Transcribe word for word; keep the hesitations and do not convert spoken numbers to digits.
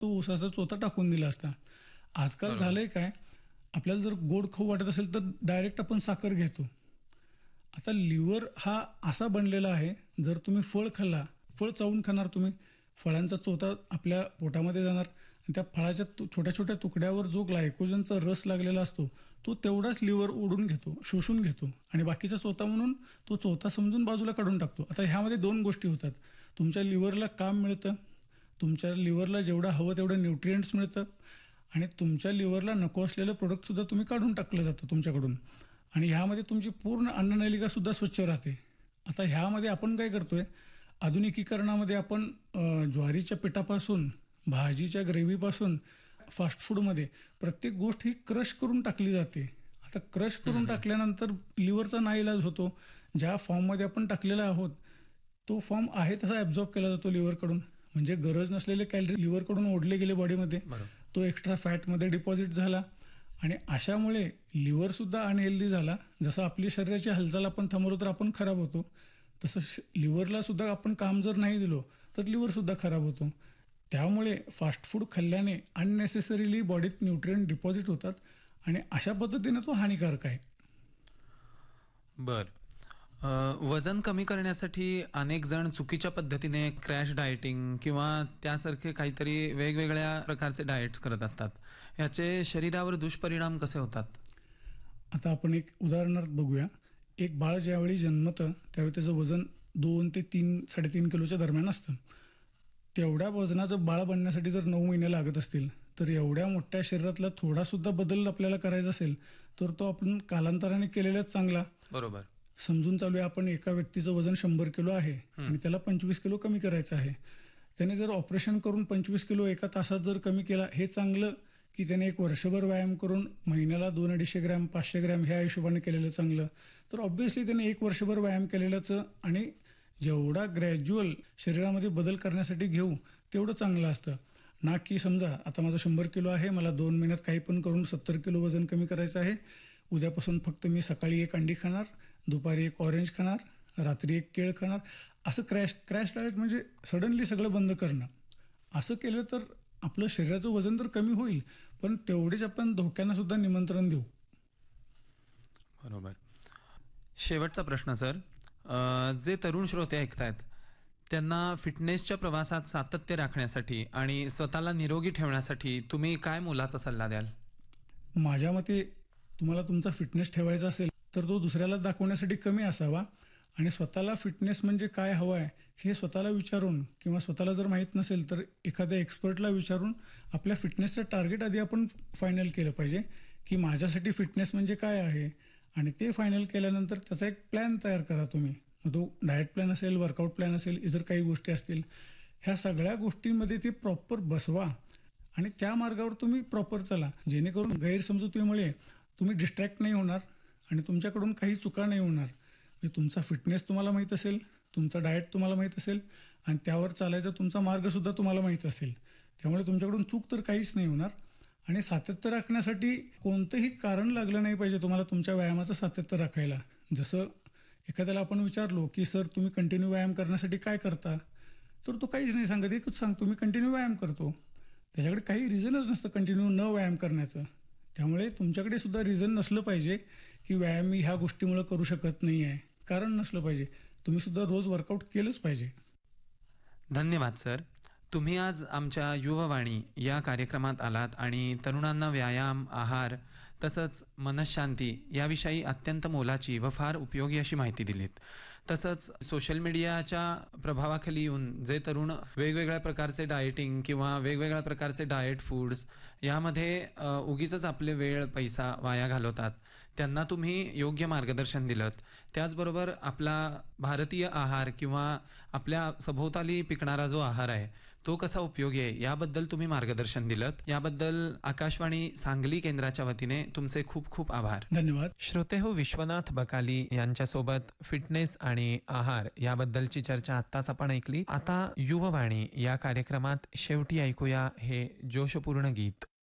तो ऊसाचा चोथा टाकून दिला असता. आजकाल झालंय काय, आपल्याला जर गोड खाऊ वाटत असेल तर डायरेक्ट आपण साखर घेतो. आता लिव्हर हा असा बनलेला आहे, जर तुम्ही फळ खाल्ला, फळ चावून खाणार तुम्ही, फळांचा चोथा आपल्या पोटामध्ये जाणार आणि त्या फळाच्या छोट्या छोट्या तुकड्यावर जो ग्लायकोजनचा रस लागलेला असतो तो तेवढाच लिव्हर ओढून घेतो, शोषून घेतो आणि बाकीचा चोथा म्हणून तो चोथा समजून बाजूला काढून टाकतो. आता ह्यामध्ये दोन गोष्टी होतात. तुमच्या लिव्हरला काम मिळतं, तुमच्या लिव्हरला जेवढं हवं तेवढं न्यूट्रिएंट्स मिळतं आणि तुमच्या लिव्हरला नको असलेलं प्रोडक्टसुद्धा तुम्ही काढून टाकलं जातं तुमच्याकडून आणि ह्यामध्ये तुमची पूर्ण अन्ननलिकासुद्धा स्वच्छ राहते. आता ह्यामध्ये आपण काय करतोय, आधुनिकीकरणामध्ये आपण ज्वारीच्या पिठापासून, भाजीच्या ग्रेव्हीपासून, फास्ट फूडमध्ये प्रत्येक गोष्ट ही क्रश करून टाकली जाते. आता क्रश करून टाकल्यानंतर लिव्हरचा नाईलाज होतो. ज्या फॉर्ममध्ये आपण टाकलेला आहोत तो फॉर्म आहे तसा ॲब्झॉर्ब केला जातो लिव्हरकडून. म्हणजे गरज नसलेले कॅलरी लिव्हरकडून ओढले गेले बॉडीमध्ये, तो एक्स्ट्रा फॅटमध्ये डिपॉझिट झाला आणि अशामुळे लिव्हरसुद्धा अनहेल्दी झाला. जसं आपली शरीराची हालचाल आपण थांबवलो तर आपण खराब होतो, तसं लिव्हरला सुद्धा आपण काम जर नाही दिलो तर लिव्हरसुद्धा खराब होतो. त्यामुळे फास्ट फूड खाल्ल्याने अननेसेसरीली बॉडीत न्यूट्रिएंट डिपॉझिट होतात आणि अशा पद्धतीने तो हानिकारक आहे. बर, वजन कमी करण्यासाठी अनेक जण चुकीच्या पद्धतीने क्रॅश डाएटिंग किंवा त्यासारखे काहीतरी वेगवेगळ्या प्रकारचे डाएट्स करत असतात. याचे शरीरावर दुष्परिणाम कसे होतात? आता आपण एक उदाहरणार्थ बघूया. एक बाळ ज्यावेळी जन्मतं त्यावेळी त्याचं वजन दोन ते तीन साडेतीन किलोच्या दरम्यान असतं. तेवढ्या वजनाचं बाळ बनण्यासाठी जर नऊ महिने लागत असतील तर एवढ्या मोठ्या शरीरातला थोडासुद्धा बदल आपल्याला करायचा असेल तर तो आपण कालांतराने केलेलाच चांगला. बरोबर. समजून चालू आहे आपण एका व्यक्तीचं वजन शंभर किलो आहे आणि त्याला पंचवीस किलो कमी करायचं आहे. त्याने जर ऑपरेशन करून पंचवीस किलो एका तासात जर कमी केला हे चांगलं, की त्याने एक वर्षभर व्यायाम करून महिन्याला दोन अडीचशे ग्रॅम पाचशे ग्रॅम ह्या हिशोबाने केलेलं चांगलं? तर ऑब्व्हियसली त्याने एक वर्षभर व्यायाम केलेल्याचं आणि जेवढा ग्रॅज्युअल शरीरामध्ये बदल करण्यासाठी घेऊ तेवढं चांगलं असतं ना. की समजा आता माझं शंभर किलो आहे, मला दोन महिन्यात काही पण करून सत्तर किलो वजन कमी करायचं आहे. उद्यापासून फक्त मी सकाळी एक अंडी खाणार, दुपारी एक ऑरेंज खाणार, रात्री एक केळ खाणार, असं क्रॅश क्रॅश डाएट म्हणजे सडनली सगळं बंद करणं. असं केलं तर आपलं शरीराचं वजन तर कमी होईल पण तेवढेच आपण धोक्यांना सुद्धा निमंत्रण देऊ. बरोबर. शेवटचा प्रश्न सर, जे तरुण श्रोते ऐकतायत त्यांना फिटनेसच्या प्रवासात सातत्य राखण्यासाठी आणि स्वतःला निरोगी ठेवण्यासाठी तुम्ही काय मोलाचा सल्ला द्याल? माझ्या मते तुम्हाला तुमचा फिटनेस ठेवायचा असेल तर तो दुसऱ्याला दाखवण्यासाठी कमी असावा आणि स्वतःला फिटनेस म्हणजे काय हवं आहे हे स्वतःला विचारून किंवा स्वतःला जर माहीत नसेल तर एखाद्या एक्सपर्टला विचारून आपल्या फिटनेसचं टार्गेट आधी आपण फायनल केलं पाहिजे, की माझ्यासाठी फिटनेस म्हणजे काय आहे आणि ते फायनल केल्यानंतर त्याचा एक प्लॅन तयार करा तुम्ही. मग तो डाएट प्लॅन असेल, वर्कआउट प्लॅन असेल, इतर काही गोष्टी असतील, ह्या सगळ्या गोष्टींमध्ये ते प्रॉपर बसवा आणि त्या मार्गावर तुम्ही प्रॉपर चला, जेणेकरून गैरसमजुतीमुळे तुम्ही डिस्ट्रॅक्ट नाही होणार आणि तुमच्याकडून काही चुका नाही होणार. म्हणजे तुमचा फिटनेस तुम्हाला माहीत असेल, तुमचा डाएट तुम्हाला माहीत असेल आणि त्यावर चालायचा तुमचा मार्गसुद्धा तुम्हाला माहीत असेल. त्यामुळे तुमच्याकडून चूक तर काहीच नाही होणार आणि सातत्य राखण्यासाठी कोणतंही कारण लागलं नाही पाहिजे तुम्हाला तुमच्या व्यायामाचं सातत्य राखायला. जसं एखाद्याला आपण विचारलो की सर तुम्ही कंटिन्यू व्यायाम करण्यासाठी काय करता, तर तो काहीच नाही सांगत, एकच सांगतो मी कंटिन्यू व्यायाम करतो. त्याच्याकडे काही रिझनच नसतं कंटिन्यू न व्यायाम करण्याचं. त्यामुळे तुमच्याकडे सुद्धा रिझन नसलं पाहिजे की व्यायाम मी ह्या गोष्टीमुळे करू शकत नाही आहे, कारण नसलं पाहिजे. तुम्ही सुद्धा रोज वर्कआउट केलंच पाहिजे. धन्यवाद सर. तुम्ही आज आमच्या युववाणी या कार्यक्रमात आलात आणि तरुणांना व्यायाम, आहार तसंच मनःशांती याविषयी अत्यंत मोलाची व फार उपयोगी अशी माहिती दिलीत. तसंच सोशल मीडियाच्या प्रभावाखाली येऊन जे तरुण वेगवेगळ्या प्रकारचे डाएटिंग किंवा वेगवेगळ्या प्रकारचे डाएट फूड्स यामध्ये उगीचच आपले वेळ पैसा वाया घालवतात त्यांना तुम्ही योग्य मार्गदर्शन दिलंत. त्याचबरोबर आपला भारतीय आहार किंवा आपल्या सभोवताली पिकणारा जो आहार आहे तो कसा उपयोगी आहे याबद्दल तुम्ही मार्गदर्शन दिलंत. याबद्दल आकाशवाणी सांगली केंद्राच्या वतीने तुमचे खूप खूप आभार. धन्यवाद. श्रोते हो, विश्वनाथ बकाली यांच्यासोबत फिटनेस आणि आहार याबद्दलची चर्चा आत्ताच आपण ऐकली. आता युववाणी या कार्यक्रमात शेवटी ऐकूया हे जोशपूर्ण गीत.